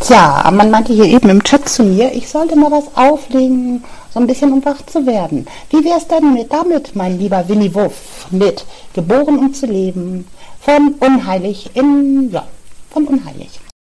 Tja, man meinte hier eben im Chat zu mir, ich sollte mal was auflegen, so ein bisschen um wach zu werden. Wie wär's denn damit, mein lieber Winnie Wuff, mit Geboren um zu leben, von Unheilig.